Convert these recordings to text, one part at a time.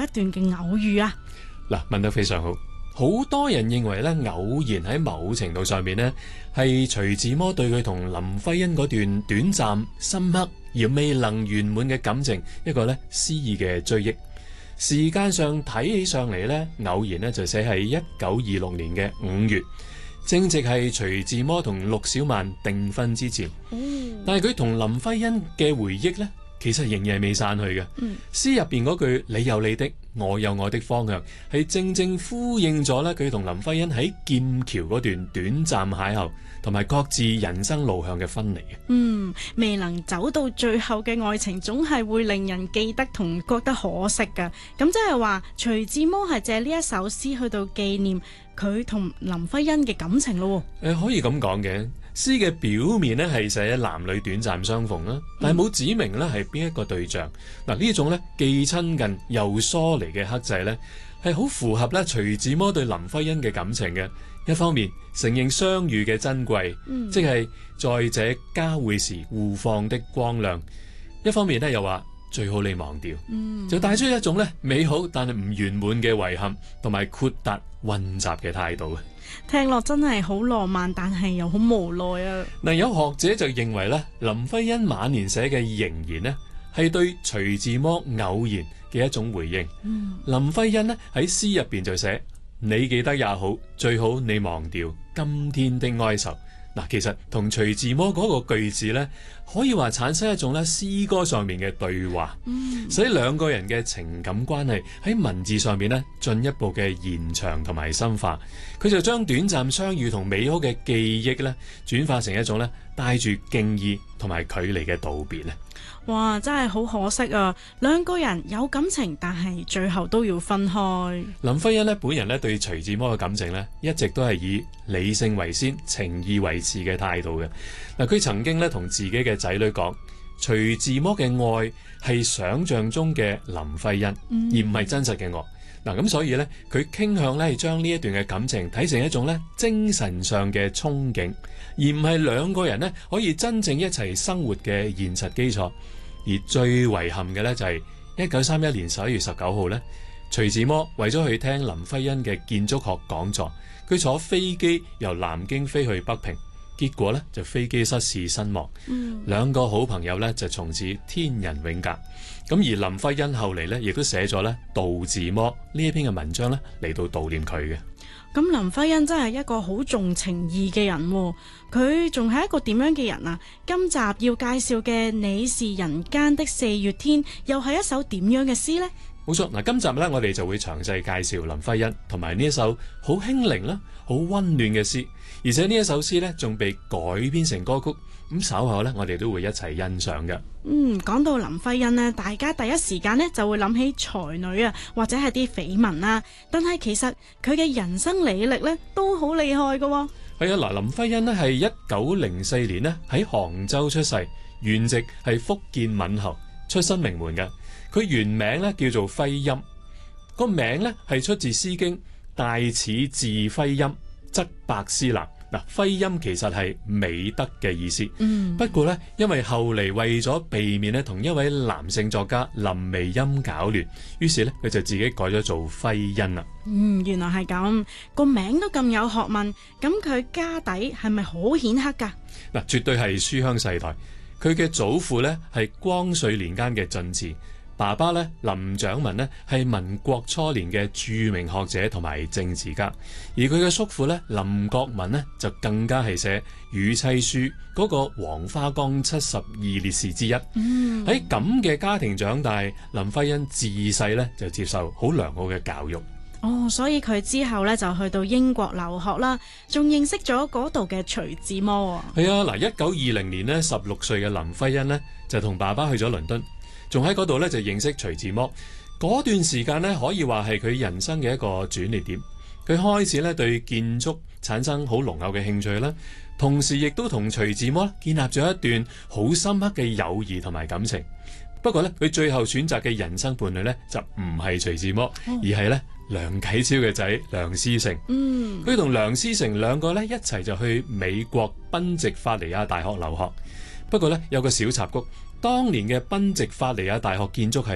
一段嘅偶遇啊？ 嗱，問得非常好。好多人認為咧，偶然喺某程度上面呢，係徐志摩對佢同林徽因嗰段短暫、深刻而未能圓滿嘅感情一個咧詩意嘅追憶。時間上睇起上嚟呢，偶然呢就寫喺1926年嘅5月，正值係徐志摩同陸小曼訂婚之前。但係佢同林徽因嘅回憶呢，其實仍然係未散去嘅。詩入邊嗰句你有你的，我有我的方向，係正正呼應咗咧佢同林徽因喺劍橋嗰段短暫邂逅，同埋各自人生路向嘅分離嘅。 未能走到最後嘅愛情，總係會令人記得同覺得可惜噶。咁即係話，徐志摩係借呢一首詩去到紀念佢同林徽因嘅感情咯。 可以咁講嘅。詩嘅表面咧係寫男女短暫相逢啦，但係冇指明咧係邊一個對象。嗱，呢種咧既親近又疏離嘅克制咧，係好符合咧徐志摩對林徽因嘅感情嘅。一方面承認相遇嘅珍貴，即係在這交匯時互放的光亮；一方面咧又話最好你忘掉，就帶出一種咧美好但係唔圓滿嘅遺憾，同埋豁達混雜嘅態度。 聽落真係好浪漫，但係又好無奈啊！ 嗱，有學者就認為咧，林徽因晚年寫嘅仍然呢係對徐志摩偶然嘅一種回應。林徽因呢喺詩入邊就寫：你記得也好，最好你忘掉今天的哀愁。嗱，其實同徐志摩嗰個句子呢，可以話產生一種咧詩歌上面嘅對話，使兩個人嘅情感關係喺文字上面呢進一步嘅延長同埋深化。佢就將短暫相遇同美好嘅記憶呢轉化成一種呢帶住敬意同埋距離嘅道別咧。 哇，真係好可惜啊！兩個人有感情，但係最後都要分開。 林徽因呢本人呢對徐志摩嘅感情呢，一直都係以理性為先、情義為次嘅態度嘅。嗱，佢曾經呢同自己嘅仔女講，徐志摩嘅愛係想象中嘅林徽因，而唔係真實嘅我。嗱，咁所以呢，佢傾向呢係將呢一段嘅感情睇成一種呢精神上嘅憧憬，而唔係兩個人呢可以真正一齊生活嘅現實基礎。而最遺憾嘅呢，就係1931年11月19號呢，徐志摩為咗去聽林徽因嘅建築學講座，佢坐飛機由南京飛去北平，結果呢就飛機失事身亡。兩個好朋友呢就從此天人永隔。咁而林徽因後嚟呢亦都寫咗呢《悼字摩》呢一篇嘅文章呢嚟到悼念佢嘅。 咁林徽因真係一個好重情義嘅人喎，佢仲係一個點樣嘅人啊？今集要介紹嘅《你是人間的四月天》又係一首點樣嘅詩呢？ 冇錯，嗱，今集呢我哋就會詳細介紹林徽因同埋呢一首好輕靈啦、好溫暖嘅詩，而且呢一首詩呢仲被改編成歌曲。咁稍後呢，我哋都會一齊欣賞嘅。 講到林徽因呢，大家第一時間呢就會諗起才女啊，或者係啲緋聞啦。但係其實佢嘅人生履歷呢都好厲害㗎喎。 係啊，嗱，林徽因呢係1904年呢喺杭州出世，原籍係福建閩侯，出身名門嘅。佢原名呢叫做徽欽，個名呢係出自《詩經》：大似自徽欽，則百思男。嗱，徽欽其實係美德嘅意思。不過呢，因為後嚟為咗避免呢同一位男性作家林微音搞亂，於是呢，佢就自己改咗做徽欽啦。 原來係咁，個名都咁有學問，咁佢家底係咪好顯赫㗎？ 嗱，絕對係書香世代。佢嘅祖父呢係光緒年間嘅進士。爸爸咧林長民呢係民國初年嘅著名學者同埋政治家，而佢嘅叔父咧林覺民呢就更加係寫《與妻書》嗰個黃花崗72烈士之一。喺咁嘅家庭長大，林徽因自細咧就接受好良好嘅教育。 所以佢之後咧就去到英國留學啦，仲認識咗嗰度嘅徐志摩。 係啊，嗱，1920年呢16歲嘅林徽因呢就同爸爸去咗倫敦。仲喺嗰度咧就認識徐志摩，嗰段時間咧可以話係佢人生嘅一個轉捩點。佢開始咧對建築產生好濃厚嘅興趣啦，同時亦都同徐志摩建立咗一段好深刻嘅友誼同埋感情。不過咧佢最後選擇嘅人生伴侶咧就唔係徐志摩，而係咧梁啟超嘅仔梁思成。佢同梁思成兩個咧一齊就去美國賓夕法尼亞大學留學。不過咧有個小插曲。當年嘅賓夕法尼亞大學建築系咧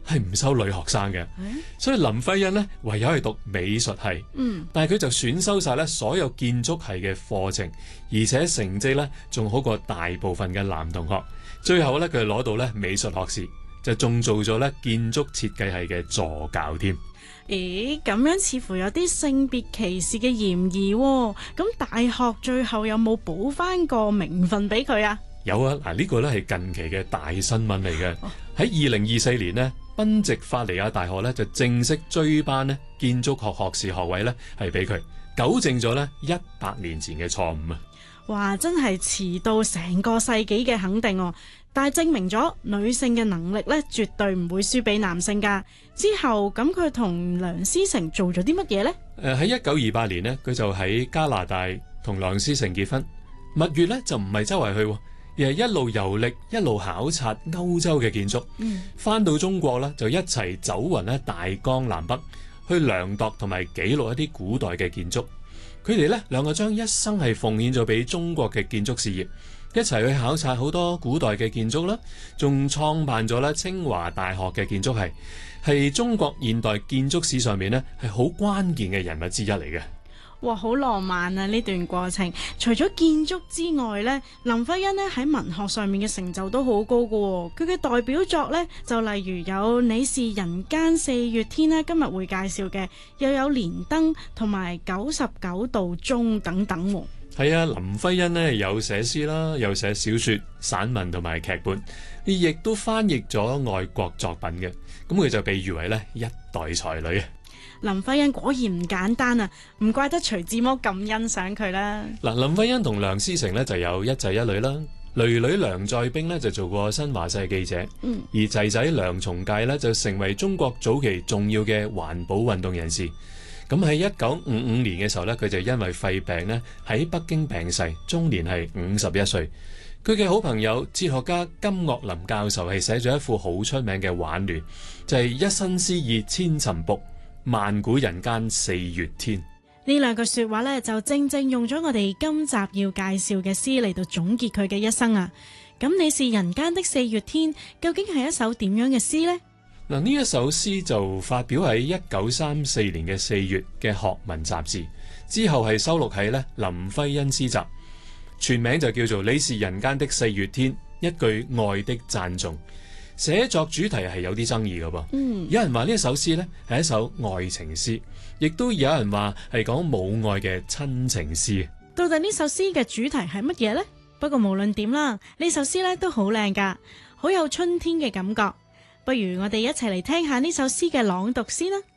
係唔收女學生嘅，所以林徽因呢唯有係讀美術系，但係佢就選修晒咧所有建築系嘅課程，而且成績咧仲好過大部分嘅男同學。最後咧佢攞到咧美術學士，就仲做咗咧建築設計系嘅助教添。 咦，咁樣似乎有啲性別歧視嘅嫌疑喎。咁大學最後有冇補翻個名分俾佢啊？ 有啊，嗱呢個咧係近期嘅大新聞嚟嘅。喺2024年呢，賓夕法尼亞大學咧就正式追頒呢建築學學士學位咧係俾佢，糾正咗咧100年前嘅錯誤啊！ 哇，真係遲到成個世紀嘅肯定喎。但係證明咗女性嘅能力咧絕對唔會輸俾男性㗎。之後咁佢同梁思成做咗啲乜嘢呢？ 喺1928年呢，佢就喺加拿大同梁思成結婚。蜜月咧就唔係周圍去，而係一路遊歷，一路考察歐洲嘅建築。翻到中國咧，就一齊走勻咧大江南北，去量度同埋記錄一啲古代嘅建築。佢哋咧兩個將一生係奉獻咗俾中國嘅建築事業，一齊去考察好多古代嘅建築啦，仲創辦咗咧清華大學嘅建築系，係中國現代建築史上面咧係好關鍵嘅人物之一嚟嘅。 哇，好浪漫啊！呢段過程，除咗建築之外呢，林徽因呢喺文學上面嘅成就都好高㗎喎。佢嘅代表作呢，就例如有《你是人間四月天》啦，今日會介紹嘅，又有《連燈》同埋《99度鐘》等等喎。 係啊，林徽因呢有寫詩啦，有寫小說、散文同埋劇本，亦都翻譯咗外國作品嘅。咁佢就被譽為呢一代才女。 林徽因果然唔簡單啊，唔怪得徐志摩咁欣賞佢啦。 嗱，林徽因同梁思成呢就有一仔一女啦。女女梁在冰呢就做過新華社記者，而仔仔梁從誡呢就成為中國早期重要嘅環保運動人士。咁喺1955年嘅時候呢，佢就因為肺病呢喺北京病逝，終年係51歲。佢嘅好朋友哲學家金岳霖教授係寫咗一副好出名嘅挽聯，就係一身詩意千層瀑，萬古人間四月天。 呢兩句說話呢，就正正用咗我哋今集要介紹嘅詩嚟到總結佢嘅一生啊！咁你是人間的四月天，究竟係一首點樣嘅詩呢？ 嗱，呢一首詩就發表喺1934年嘅4月嘅《學文》雜誌，之後係收錄喺呢林徽因詩集，全名就叫做《你是人間的四月天》，一句愛的讚頌。寫作主題係有啲爭議嘅噃，有人話呢一首詩呢係一首愛情詩，亦都有人話係講母愛嘅親情詩。 到底呢首詩嘅主題係乜嘢呢？不過無論點啦，呢首詩呢都好靚噶，好有春天嘅感覺。不如我哋一齊嚟聽下呢首詩嘅朗讀先啦。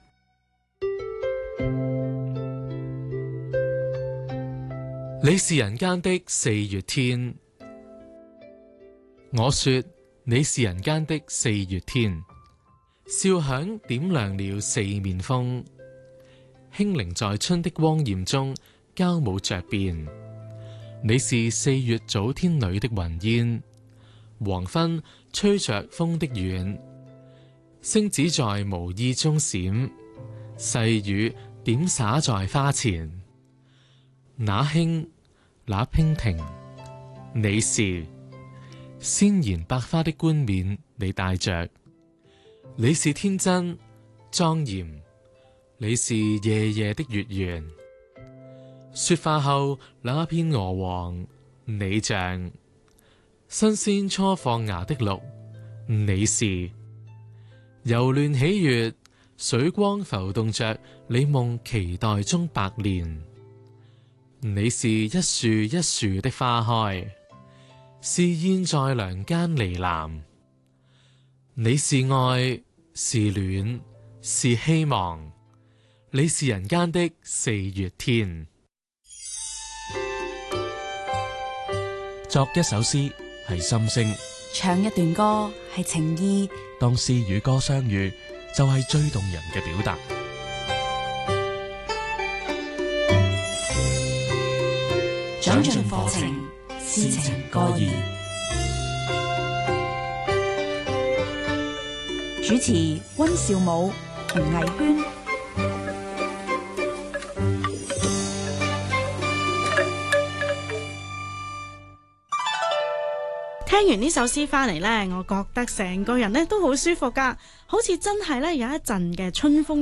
你是人間的四月天，我說你是人間的四月天，笑響點亮了四面風，輕靈在春的光艷中交舞着變。你是四月早天裏的雲煙，黃昏吹着風的遠，星子在無意中閃，細雨點灑在花前。那輕那娉婷，你是鮮妍百花的冠冕，你戴着。你是天真莊嚴，你是夜夜的月圓。雪化後那片鵝黃，你像新鮮初放芽的綠。你是柔嫩喜悅，水光浮動着你夢期待中百年。你是一樹一樹的花開，是燕在梁間呢喃。你是愛，是暖，是希望。你是人間的四月天。 作一首詩係心聲， 唱一段歌係情意。 當詩與歌相遇，就係最動人嘅表達。 長進課程，詩情歌意。主持溫兆武、吳藝軒。 聽完呢首詩翻嚟呢，我覺得成個人呢都好舒服噶，好似真係呢有一陣嘅春風